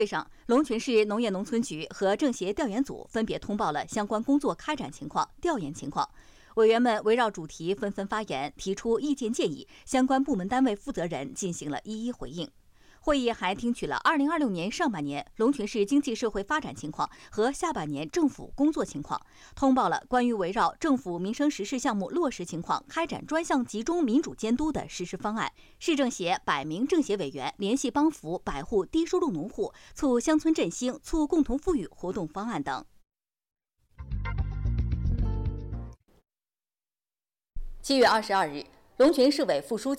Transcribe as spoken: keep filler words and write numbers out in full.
会上，龙泉市农业农村局和政协调研组分别通报了相关工作开展情况、调研情况。委员们围绕主题纷纷发言，提出意见建议，相关部门单位负责人进行了一一回应。会议还听取了二零二六年上半年龙泉市经济社会发展情况和下半年政府工作情况，通报了关于围绕政府民生实事项目落实情况开展专项集中民主监督的实施方案。市政协百名政协委员联系帮扶百户低收入农户，促乡村振兴、促共同富裕活动方案等。七月二十二日，龙泉市委副书记。